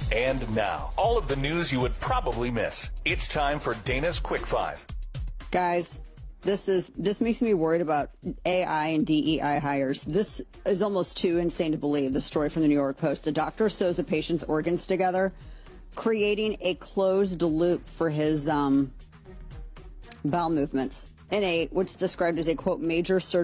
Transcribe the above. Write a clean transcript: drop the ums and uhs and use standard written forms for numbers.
And now, all of the news you would probably miss. It's time for Dana's Quick Five. Guys, this makes me worried about AI and DEI hires. This is almost too insane to believe. The story from the New York Post. A doctor sews a patient's organs together, creating a closed loop for his bowel movements in what's described as a, quote, major surgery.